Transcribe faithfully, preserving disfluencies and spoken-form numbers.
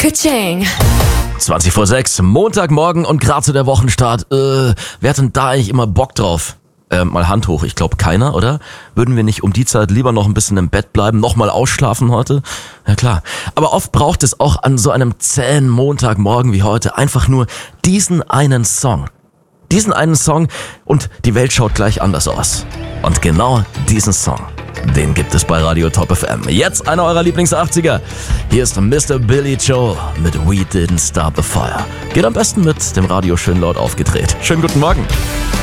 Ka-ching. zwanzig vor sechs, Montagmorgen und gerade zu der Wochenstart. Äh, wer hat denn da eigentlich immer Bock drauf? Äh, mal Hand hoch, ich glaube keiner, oder? Würden wir nicht um die Zeit lieber noch ein bisschen im Bett bleiben, noch mal ausschlafen heute? Ja klar. Aber oft braucht es auch an so einem zähen Montagmorgen wie heute einfach nur diesen einen Song. Diesen einen Song und die Welt schaut gleich anders aus. Und genau diesen Song, den gibt es bei Radio Top F M. Jetzt einer eurer Lieblings-achtziger. Hier ist Mister Billy Joel mit We Didn't Start the Fire. Geht am besten mit dem Radio schön laut aufgedreht. Schönen guten Morgen.